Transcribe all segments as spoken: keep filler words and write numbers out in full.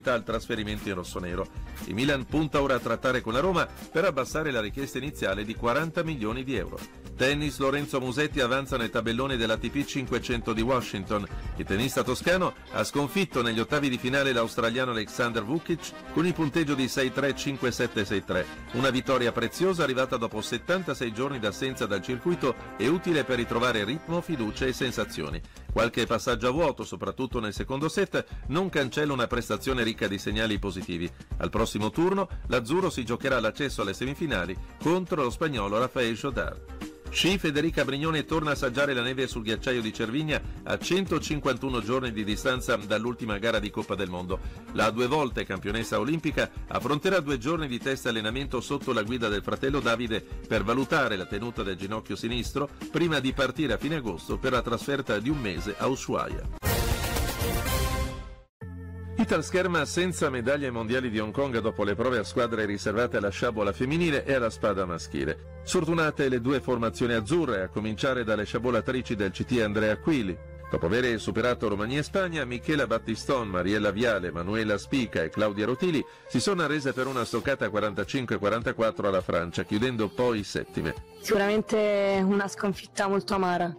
al trasferimento in rossonero. Il Milan punta ora a trattare con la Roma per abbassare la richiesta iniziale di quaranta milioni di euro. Tennis, Lorenzo Musetti avanza nel tabellone dell'A T P cinquecento di Washington. Il tennista toscano ha sconfitto negli ottavi di finale l'australiano Alexander Vukic con il punteggio di sei tre cinque sette sei tre. Una vittoria preziosa arrivata dopo settantasei giorni d'assenza dal circuito e utile per ritrovare ritmo, fiducia e sensazioni. Qualche passaggio a vuoto, soprattutto nel secondo set, non cancella una prestazione ricca di segnali positivi. Al prossimo turno l'azzurro si giocherà l'accesso alle semifinali contro lo spagnolo Rafael Jodar. Sci, Federica Brignone torna a assaggiare la neve sul ghiacciaio di Cervigna a centocinquantuno giorni di distanza dall'ultima gara di Coppa del Mondo. La due volte campionessa olimpica affronterà due giorni di test allenamento sotto la guida del fratello Davide per valutare la tenuta del ginocchio sinistro prima di partire a fine agosto per la trasferta di un mese a Ushuaia. Italscherma senza medaglie mondiali di Hong Kong dopo le prove a squadre riservate alla sciabola femminile e alla spada maschile. Sfortunate le due formazioni azzurre, a cominciare dalle sciabolatrici del C T Andrea Quili. Dopo aver superato Romania e Spagna, Michela Battiston, Mariella Viale, Manuela Spica e Claudia Rotili si sono arrese per una stoccata quarantacinque quarantaquattro alla Francia, chiudendo poi settime. Sicuramente una sconfitta molto amara,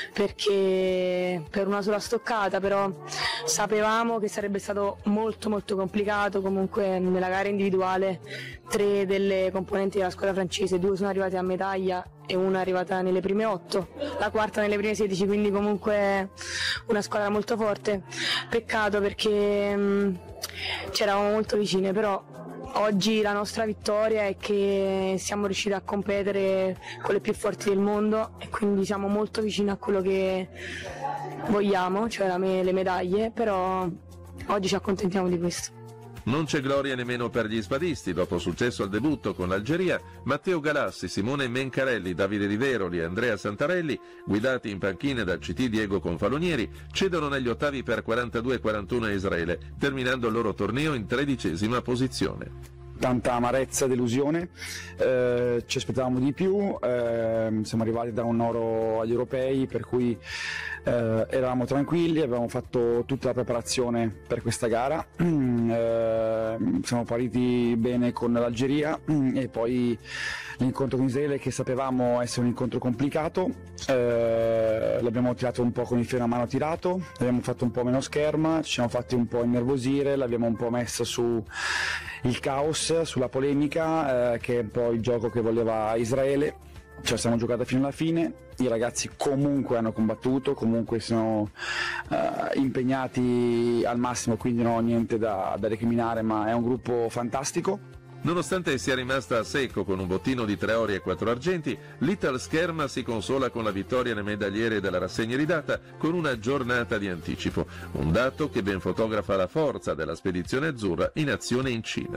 perché per una sola stoccata, però sapevamo che sarebbe stato molto molto complicato. Comunque nella gara individuale tre delle componenti della squadra francese, due sono arrivate a medaglia e una è arrivata nelle prime otto, la quarta nelle prime sedici, quindi comunque una squadra molto forte. Peccato perché mh, c'eravamo molto vicine, però oggi la nostra vittoria è che siamo riusciti a competere con le più forti del mondo e quindi siamo molto vicini a quello che vogliamo, cioè la me- le medaglie, però oggi ci accontentiamo di questo. Non c'è gloria nemmeno per gli spadisti. Dopo successo al debutto con l'Algeria, Matteo Galassi, Simone Mencarelli, Davide Riveroli e Andrea Santarelli, guidati in panchina dal C T Diego Confalonieri, cedono negli ottavi per quarantadue quarantuno a Israele, terminando il loro torneo in tredicesima posizione. Tanta amarezza, delusione, eh, ci aspettavamo di più, eh, siamo arrivati da un oro agli europei, per cui eh, eravamo tranquilli, avevamo fatto tutta la preparazione per questa gara, eh, siamo partiti bene con l'Algeria e poi l'incontro con Israele, che sapevamo essere un incontro complicato, eh, l'abbiamo tirato un po' con il freno a mano tirato, l'abbiamo fatto un po' meno scherma, ci siamo fatti un po' innervosire, l'abbiamo un po' messa su il caos, sulla polemica, eh, che è un po' il gioco che voleva Israele. Ce la siamo giocata fino alla fine, i ragazzi comunque hanno combattuto, comunque sono eh, impegnati al massimo, quindi non ho niente da, da recriminare, ma è un gruppo fantastico. Nonostante sia rimasta a secco con un bottino di tre ori e quattro argenti, l'Italscherma si consola con la vittoria nel medagliere della rassegna ridata con una giornata di anticipo, un dato che ben fotografa la forza della spedizione azzurra in azione in Cina.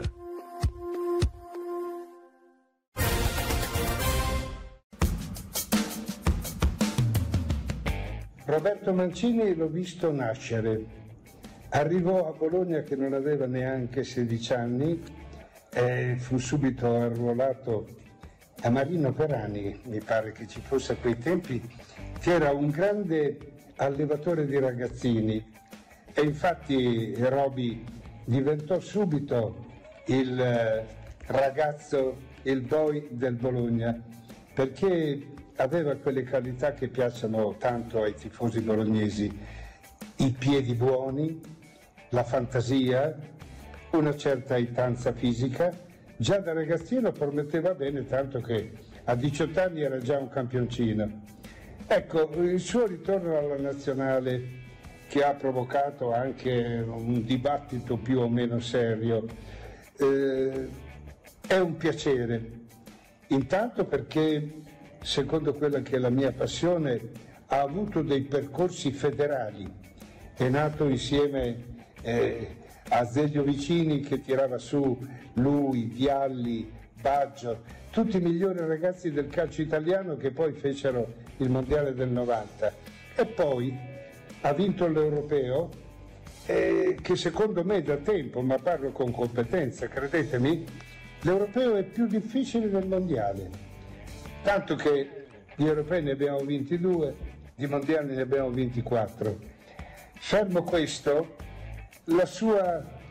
Roberto Mancini l'ho visto nascere, arrivò a Bologna che non aveva neanche sedici anni, e fu subito arruolato a Marino Perani, mi pare che ci fosse a quei tempi, che era un grande allevatore di ragazzini, e infatti Roby diventò subito il ragazzo, il boy del Bologna, perché aveva quelle qualità che piacciono tanto ai tifosi bolognesi: i piedi buoni, la fantasia, una certa itanza fisica. Già da ragazzino prometteva bene, tanto che a diciotto anni era già un campioncino. Ecco, il suo ritorno alla nazionale, che ha provocato anche un dibattito più o meno serio, eh, è un piacere. Intanto perché, secondo quella che è la mia passione, ha avuto dei percorsi federali, è nato insieme eh, a Zeglio Vicini, che tirava su lui, Vialli, Baggio, tutti i migliori ragazzi del calcio italiano che poi fecero il mondiale del novanta, e poi ha vinto l'europeo, eh, che secondo me da tempo, ma parlo con competenza, credetemi, l'europeo è più difficile del mondiale, tanto che gli europei ne abbiamo vinti due, di mondiali ne abbiamo vinti quattro. Fermo questo, la sua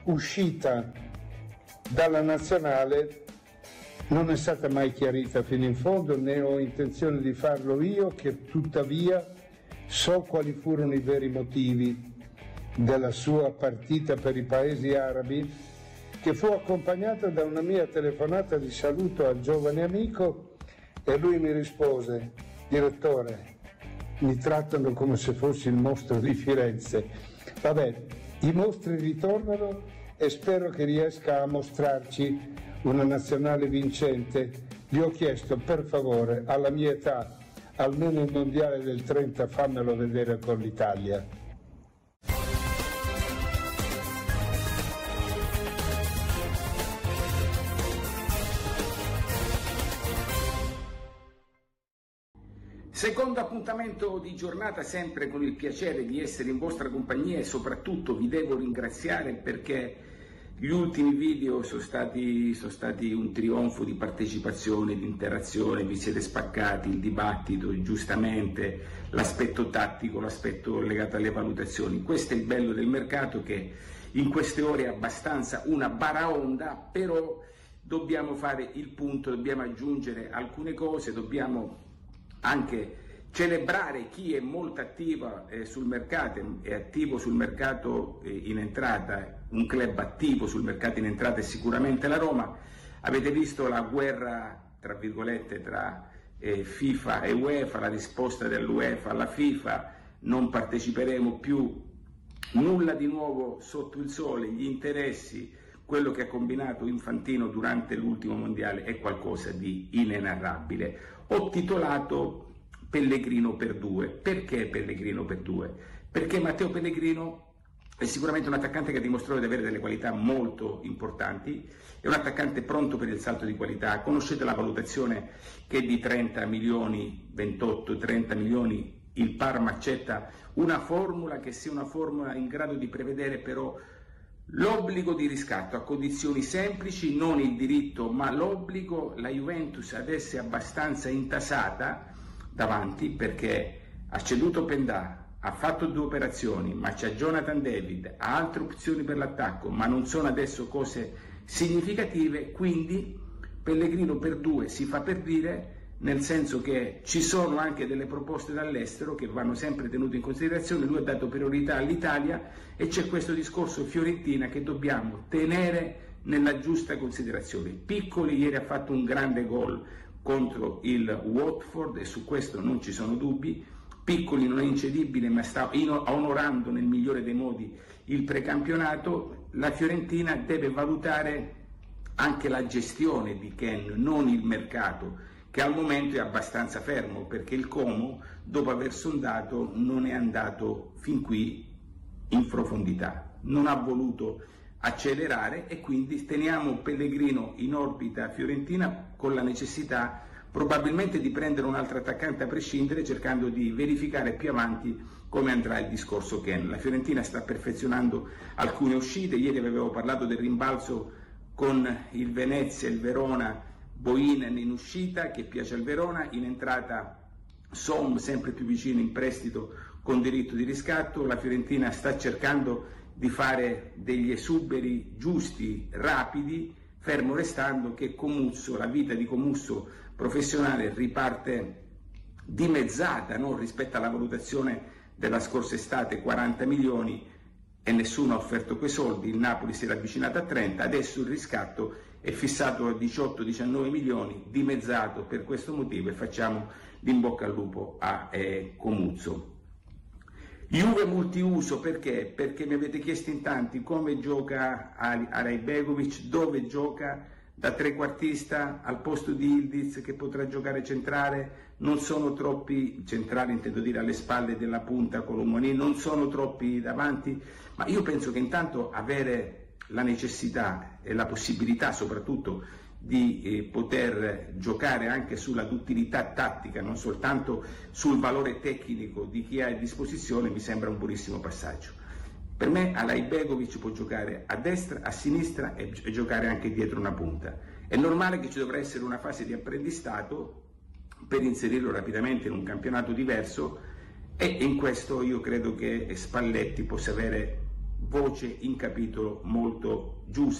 uscita dalla nazionale non è stata mai chiarita fino in fondo, né ho intenzione di farlo io, che tuttavia so quali furono i veri motivi della sua partita per i paesi arabi, che fu accompagnata da una mia telefonata di saluto al giovane amico, e lui mi rispose: direttore, mi trattano come se fossi il mostro di Firenze. Vabbè, i mostri ritornano e spero che riesca a mostrarci una nazionale vincente. Gli ho chiesto, per favore, alla mia età, almeno il mondiale del trenta fammelo vedere con l'Italia. Secondo appuntamento di giornata, sempre con il piacere di essere in vostra compagnia, e soprattutto vi devo ringraziare perché gli ultimi video sono stati, sono stati un trionfo di partecipazione, di interazione, vi siete spaccati, il dibattito, giustamente, l'aspetto tattico, l'aspetto legato alle valutazioni. Questo è il bello del mercato, che in queste ore è abbastanza una baraonda, però dobbiamo fare il punto, dobbiamo aggiungere alcune cose, dobbiamo anche celebrare chi è molto attivo eh, sul mercato, è attivo sul mercato eh, in entrata, un club attivo sul mercato in entrata è sicuramente la Roma. Avete visto la guerra, tra virgolette, tra eh, FIFA e UEFA, la risposta dell'UEFA alla FIFA: non parteciperemo più, nulla di nuovo sotto il sole, gli interessi, quello che ha combinato Infantino durante l'ultimo mondiale è qualcosa di inenarrabile. Ho titolato Pellegrino per due. Perché Pellegrino per due? Perché Matteo Pellegrino è sicuramente un attaccante che ha dimostrato di avere delle qualità molto importanti, è un attaccante pronto per il salto di qualità. Conoscete la valutazione che è di trenta milioni, ventotto trenta milioni, il Parma accetta una formula che sia una formula in grado di prevedere però l'obbligo di riscatto a condizioni semplici, non il diritto ma l'obbligo. La Juventus adesso è abbastanza intasata davanti perché ha ceduto Pendà, ha fatto due operazioni, ma c'è Jonathan David, ha altre opzioni per l'attacco, ma non sono adesso cose significative, quindi Pellegrino per due si fa per dire, nel senso che ci sono anche delle proposte dall'estero che vanno sempre tenute in considerazione. Lui ha dato priorità all'Italia e c'è questo discorso Fiorentina che dobbiamo tenere nella giusta considerazione. Piccoli ieri ha fatto un grande gol contro il Watford e su questo non ci sono dubbi. Piccoli non è incedibile, ma sta onorando nel migliore dei modi il precampionato. La Fiorentina deve valutare anche la gestione di Ken, non il mercato, che al momento è abbastanza fermo perché il Como, dopo aver sondato, non è andato fin qui in profondità, non ha voluto accelerare e quindi teniamo Pellegrino in orbita fiorentina con la necessità probabilmente di prendere un altro attaccante a prescindere, cercando di verificare più avanti come andrà il discorso Ken. La Fiorentina sta perfezionando alcune uscite, ieri avevo parlato del rimbalzo con il Venezia, il Verona, Boinen in uscita che piace al Verona, in entrata Som sempre più vicino in prestito con diritto di riscatto. La Fiorentina sta cercando di fare degli esuberi giusti, rapidi, fermo restando che Comusso, la vita di Comusso professionale riparte dimezzata, no? Rispetto alla valutazione della scorsa estate, quaranta milioni, e nessuno ha offerto quei soldi. Il Napoli si era avvicinato a trenta, adesso il riscatto è fissato a diciotto diciannove milioni, dimezzato per questo motivo, e facciamo l'in bocca al lupo a eh, Comuzzo. Juve multiuso perché? Perché mi avete chiesto in tanti come gioca Arajbegovic, dove gioca, da trequartista al posto di Ildiz che potrà giocare centrale. Non sono troppi centrali, intendo dire alle spalle della punta Colomoni, non sono troppi davanti, ma io penso che intanto avere la necessità e la possibilità soprattutto di eh, poter giocare anche sulla duttilità tattica, non soltanto sul valore tecnico di chi ha a disposizione, mi sembra un buonissimo passaggio. Per me Arajbegovic può giocare a destra, a sinistra e, e giocare anche dietro una punta. È normale che ci dovrà essere una fase di apprendistato per inserirlo rapidamente in un campionato diverso, e in questo io credo che Spalletti possa avere voce in capitolo molto giusta.